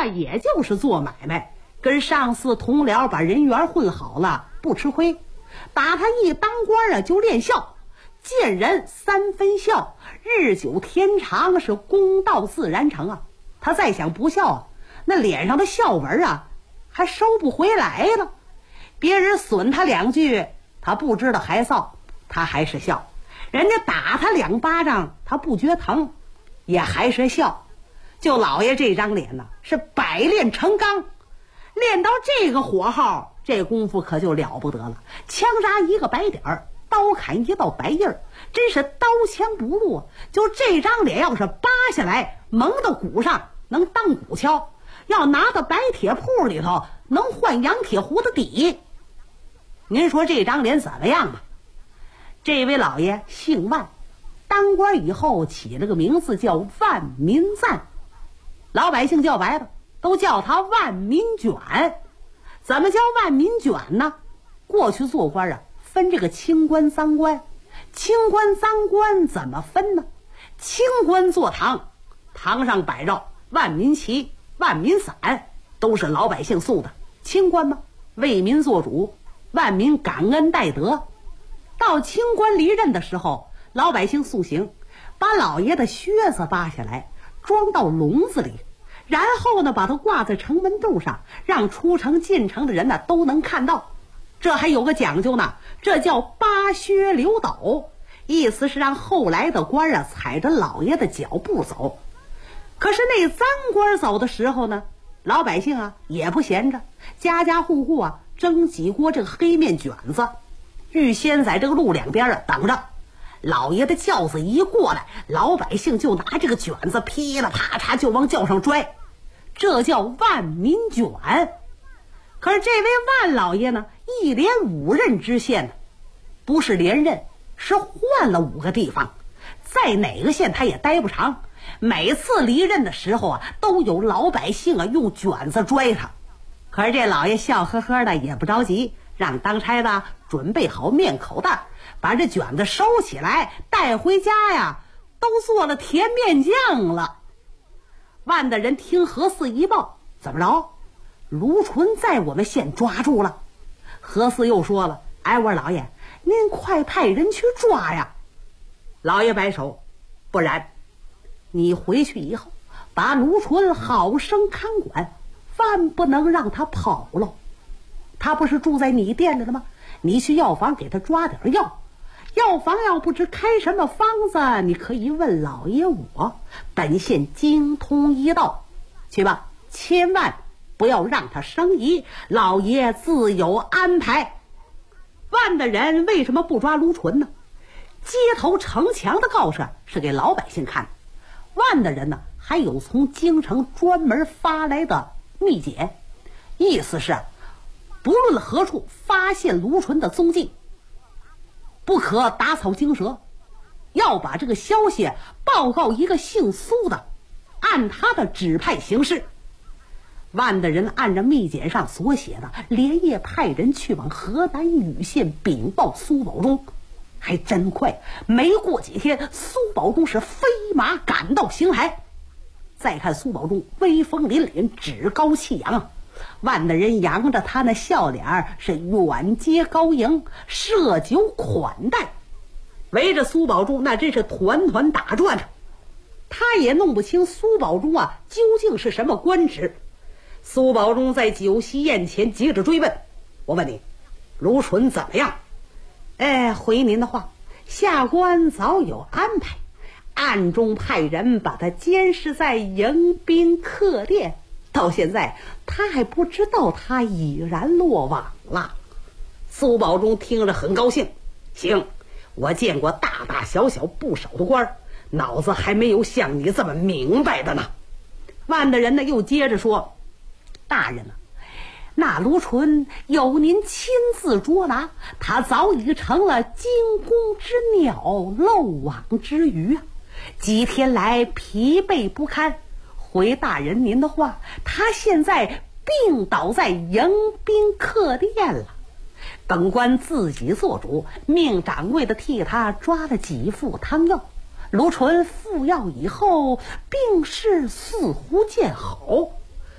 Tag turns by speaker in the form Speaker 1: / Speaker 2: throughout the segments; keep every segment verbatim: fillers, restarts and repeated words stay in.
Speaker 1: 也就是做买卖，跟上司同僚把人缘混好了，不吃亏。打他一当官啊，就练孝，见人三分孝，日久天长，是公道自然成啊。他再想不孝啊，那脸上的孝纹啊，还收不回来了。别人损他两句，他不知道还臊，他还是孝；人家打他两巴掌，他不觉疼，也还是孝。就老爷这张脸呢，是百炼成钢，练到这个火候，这功夫可就了不得了。枪扎一个白点儿，刀砍一道白印儿，真是刀枪不入啊！就这张脸，要是扒下来蒙到骨上，能当骨敲；要拿到白铁铺里头，能换羊铁壶的底。您说这张脸怎么样啊？这位老爷姓万，当官以后起了个名字叫万民赞，老百姓叫白了都叫他万民卷。怎么叫万民卷呢？过去做官啊，分这个清官赃官。清官赃官怎么分呢？清官坐堂，堂上摆着万民旗、万民伞，都是老百姓送的。清官嘛，为民做主，万民感恩戴德。到清官离任的时候，老百姓送行，把老爷的靴子扒下来，装到笼子里，然后呢，把它挂在城门洞上，让出城进城的人呢都能看到。这还有个讲究呢，这叫扒靴留斗，意思是让后来的官啊踩着老爷的脚步走。可是那赃官走的时候呢，老百姓啊也不闲着，家家户户啊蒸几锅这个黑面卷子，预先在这个路两边啊等着。老爷的轿子一过来，老百姓就拿这个卷子噼里啪嚓就往轿上拽，这叫万民卷。可是这位万老爷呢，一连五任知县呢，不是连任，是换了五个地方，在哪个县他也待不长。每次离任的时候啊，都有老百姓啊用卷子拽他。可是这老爷笑呵呵的，也不着急，让当差的准备好面口袋，把这卷子收起来带回家呀，都做了甜面酱了。万的人听何四一报，怎么着？卢纯在我们县抓住了。何四又说了，哎，我说老爷，您快派人去抓呀。老爷摆手，不然你回去以后把卢纯好生看管，万不能让他跑了。他不是住在你店里了吗？你去药房给他抓点药，药房要不知开什么方子，你可以问老爷我，本县精通医道。去吧，千万不要让他生疑，老爷自有安排。万的人为什么不抓卢纯呢？街头城墙的告示是给老百姓看的，万的人呢还有从京城专门发来的密简，意思是不论何处发现卢纯的踪迹，不可打草惊蛇，要把这个消息报告一个姓苏的，按他的指派行事。万的人按照密简上所写的，连夜派人去往河南禹县禀报苏保忠。还真快，没过几天，苏保忠是飞马赶到邢台。再看苏保忠威风凛凛，趾高气扬，万的人扬着他那笑脸，是远接高迎，设酒款待，围着苏保忠那真是团团打转。他也弄不清苏保忠啊究竟是什么官职。苏保忠在酒席宴前急着追问，我问你，卢纯怎么样？哎，回您的话，下官早有安排，暗中派人把他监视在迎宾客店，到现在他还不知道他已然落网了。苏保忠听着很高兴，行，我见过大大小小不少的官，脑子还没有像你这么明白的呢。万的人呢又接着说，大人啊，那卢纯有您亲自捉拿，他早已成了惊弓之鸟，漏网之鱼啊！几天来疲惫不堪。回大人您的话，他现在病倒在迎宾客店了。本官自己做主，命掌柜的替他抓了几副汤药。卢纯服药以后，病势似乎见好。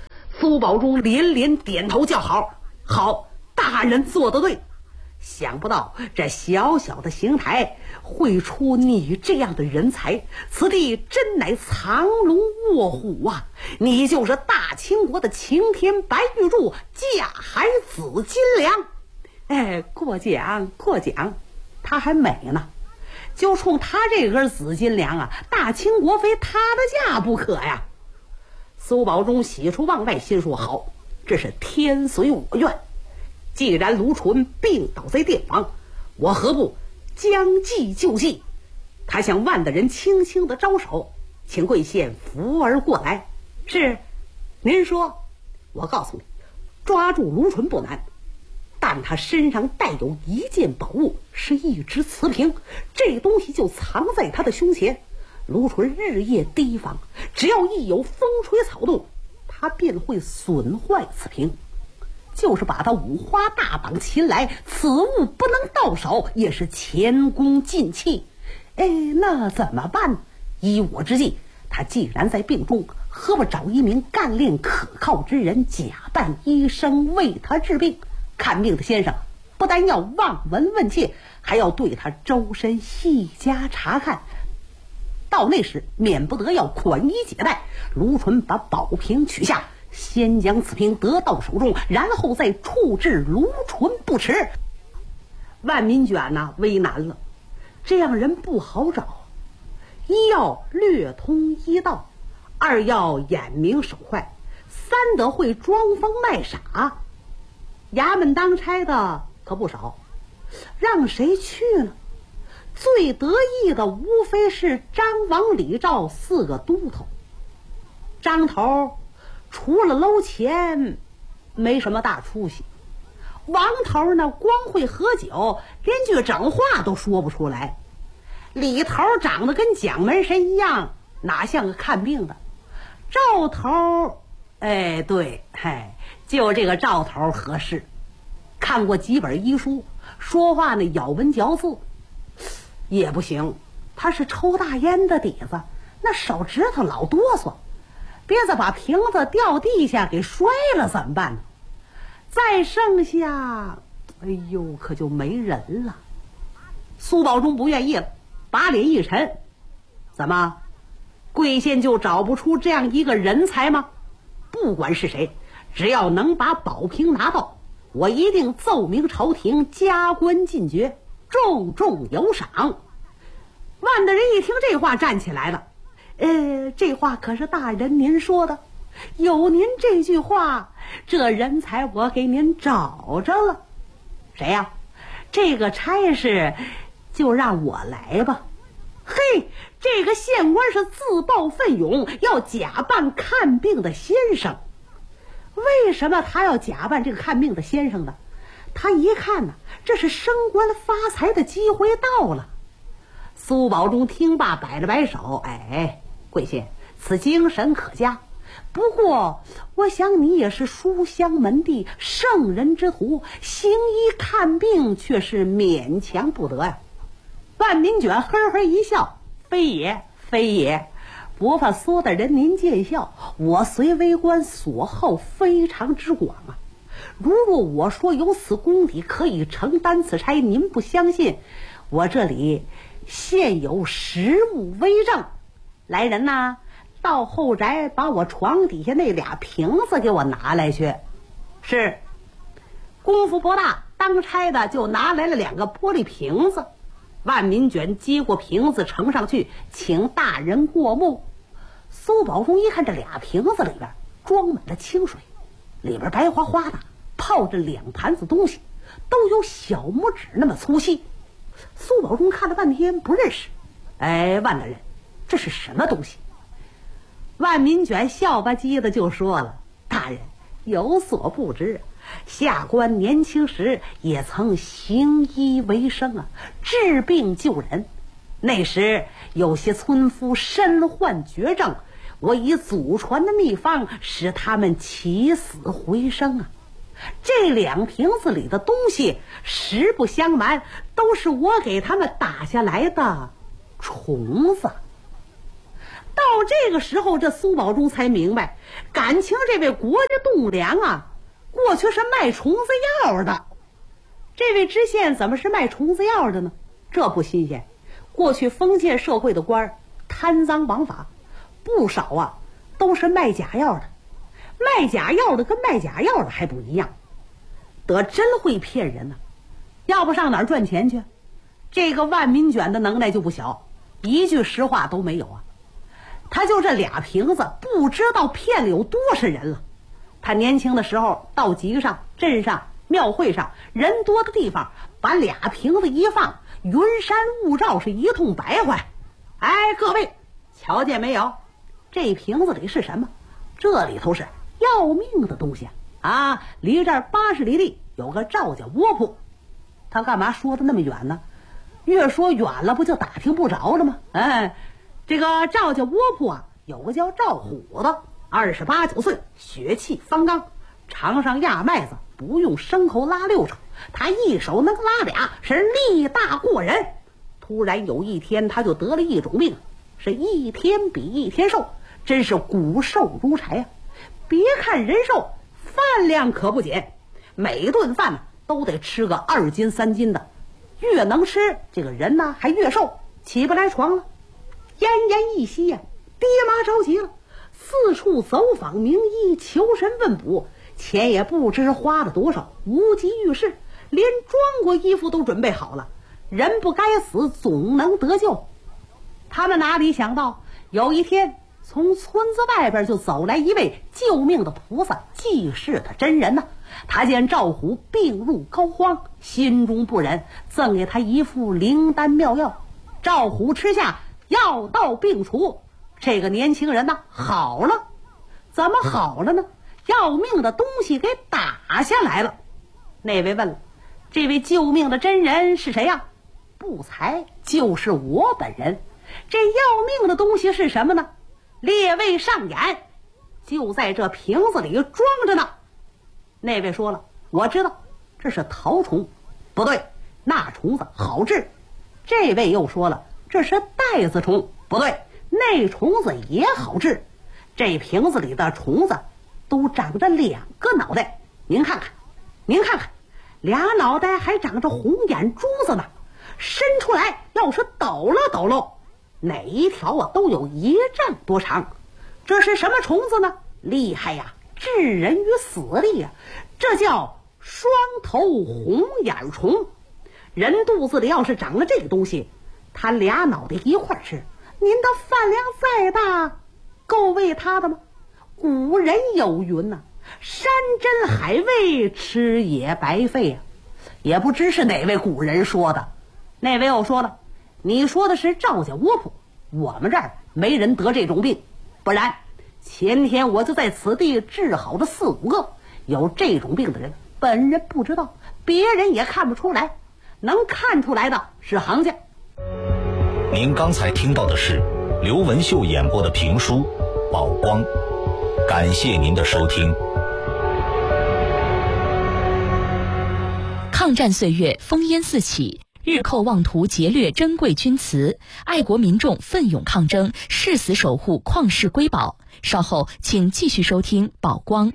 Speaker 1: 苏宝忠连连点头叫好，好，大人做得对。想不到这小小的邢台会出你这样的人才，此地真乃藏龙卧虎啊！你就是大清国的擎天白玉柱，架海紫金梁。哎，过奖过奖，他还美呢。就冲他这根紫金梁啊，大清国非他的价不可呀。苏宝忠喜出望外，心说好，这是天随我愿。既然卢纯病倒在殿房，我何不将计就计？他向万大人轻轻的招手，请贵县扶儿过来。是，您说。我告诉你，抓住卢纯不难，但他身上带有一件宝物，是一只瓷瓶，这东西就藏在他的胸前。卢纯日夜提防，只要一有风吹草动，他便会损坏此瓶。就是把他五花大绑擒来，此物不能到手，也是前功尽弃。哎，那怎么办？依我之计，他既然在病中，何不找一名干练可靠之人，假扮医生为他治病？看病的先生不但要望闻问切，还要对他周身细加查看。到那时，免不得要款衣解带。卢纯把宝瓶取下，先将此瓶得到手中，然后再处置卢纯不迟。万民卷呢、啊、为难了，这样人不好找。一要略通医道，二要眼明手快，三得会装疯卖傻。衙门当差的可不少，让谁去呢？最得意的无非是张王李赵四个都头。张头除了搂钱没什么大出息，王头呢光会喝酒，连句整话都说不出来。李头长得跟蒋门神一样，哪像个看病的。赵头，哎对，嗨，就这个赵头合适。看过几本医书，说话呢咬文嚼字也不行。他是抽大烟的底子，那手指头老哆嗦，别再把瓶子掉地下给摔了怎么办呢？再剩下，哎呦，可就没人了。苏宝忠不愿意了，把脸一沉，怎么贵县就找不出这样一个人才吗？不管是谁，只要能把宝瓶拿到，我一定奏明朝廷，加官进爵，重重有赏。万大人一听这话站起来了，呃，这话可是大人您说的，有您这句话，这人才我给您找着了。谁呀？这个差事就让我来吧。嘿，这个县官是自报奋勇，要假扮看病的先生。为什么他要假扮这个看病的先生呢？他一看呢，这是升官发财的机会到了。苏宝忠听罢摆了摆手，哎，贵县此精神可嘉，不过我想你也是书香门第，圣人之徒，行医看病却是勉强不得呀。万民卷呵呵一笑，非也非也，不怕说的人您见笑，我虽为官，所好非常之广啊。如若我说有此功底可以承担此差，您不相信，我这里现有实物为证。来人呐，到后宅把我床底下那俩瓶子给我拿来去。是。功夫不大，当差的就拿来了两个玻璃瓶子。万民卷接过瓶子呈上去，请大人过目。苏宝忠一看这俩瓶子里边装满了清水，里边白花花的泡着两盘子东西，都有小拇指那么粗细。苏宝忠看了半天不认识。哎，万大人，这是什么东西？万民卷笑吧唧的就说了，大人有所不知，下官年轻时也曾行医为生啊，治病救人。那时有些村夫身患绝症，我以祖传的秘方使他们起死回生啊。这两瓶子里的东西，实不相瞒，都是我给他们打下来的虫子。 到这个时候，这苏宝忠才明白，感情这位国家栋梁啊，过去是卖虫子药的。这位知县怎么是卖虫子药的呢？这不新鲜，过去封建社会的官儿贪赃枉法，不少啊都是卖假药的。卖假药的跟卖假药的还不一样，得真会骗人呢、啊，要不上哪儿赚钱去？这个万民卷的能耐就不小，一句实话都没有啊。他就这俩瓶子，不知道骗了有多少人了。他年轻的时候到集上、镇上、庙会上人多的地方，把俩瓶子一放，云山雾罩，是一通白话。哎，各位瞧见没有？这瓶子里是什么？这里头是要命的东西啊！离这儿八十里地有个赵家窝铺。他干嘛说的那么远呢？越说远了，不就打听不着了吗？哎，这个赵家窝铺啊，有个叫赵虎的，二十八九岁，血气方刚，场上压麦子不用牲口拉六手，他一手能拉俩，是力大过人。突然有一天，他就得了一种病，是一天比一天瘦，真是骨瘦如柴啊！别看人瘦，饭量可不减，每顿饭呢都得吃个二斤三斤的，越能吃这个人呢还越瘦，起不来床了。奄奄一息呀、啊，爹妈着急了，四处走访名医，求神问卜，钱也不知花了多少，无济于事，连装过衣服都准备好了，人不该死，总能得救。他们哪里想到，有一天从村子外边就走来一位救命的菩萨，济世的真人呐、啊！他见赵虎病入膏肓，心中不忍，赠给他一副灵丹妙药。赵虎吃下，药到病除，这个年轻人呢好了。怎么好了呢？要命的东西给打下来了。那位问了，这位救命的真人是谁呀？不才就是我本人。这要命的东西是什么呢？列位上眼，就在这瓶子里装着呢。那位说了，我知道这是桃虫。不对，那虫子好治。这位又说了，这是带子虫。不对，那虫子也好治。这瓶子里的虫子都长着两个脑袋，您看看，您看看，俩脑袋还长着红眼珠子呢，伸出来要是抖了抖了，哪一条啊都有一丈多长。这是什么虫子呢？厉害呀，置人于死地呀！这叫双头红眼虫。人肚子里要是长了这个东西，他俩脑袋一块吃，您的饭量再大，够喂他的吗？古人有云呐、啊，山珍海味吃也白费呀、啊。也不知是哪位古人说的。那位又说了，你说的是赵家窝铺，我们这儿没人得这种病，不然前天我就在此地治好了四五个有这种病的人，本人不知道，别人也看不出来，能看出来的是行家。
Speaker 2: 您刚才听到的是刘文秀演播的评书《宝光》，感谢您的收听。
Speaker 3: 抗战岁月烽烟四起，日寇妄图劫掠珍贵军瓷，爱国民众奋勇抗争，誓死守护旷世瑰宝。稍后请继续收听宝光。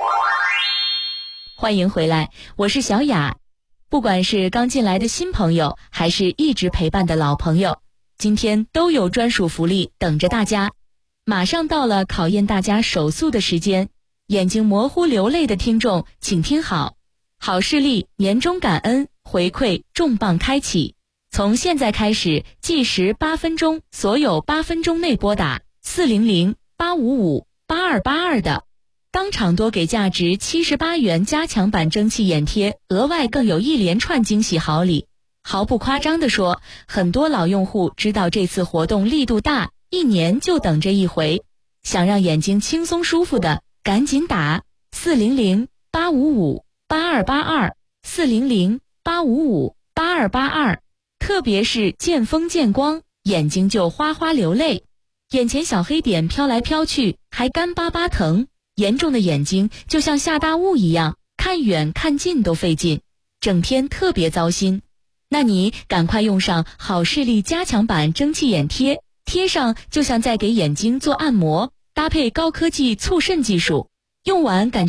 Speaker 3: 欢迎回来，我是小雅。不管是刚进来的新朋友，还是一直陪伴的老朋友，今天都有专属福利等着大家。马上到了考验大家手速的时间，眼睛模糊流泪的听众请听好，好视力年终感恩回馈重磅开启，从现在开始计时八分钟，所有八分钟内拨打四零零八五五八二八二的，当场多给价值七十八元加强版蒸汽眼贴，额外更有一连串惊喜好礼。毫不夸张地说，很多老用户知道这次活动力度大，一年就等这一回。想让眼睛轻松舒服的，赶紧打四零零八五五八二八二四零零八五五八二八二。特别是见风见光，眼睛就哗哗流泪，眼前小黑点飘来飘去，还干巴巴疼，严重的眼睛就像下大雾一样，看远看近都费劲，整天特别糟心。那你赶快用上好视力加强版蒸汽眼贴， 贴上就像在给眼睛做按摩，搭配高科技促肾技术，用完感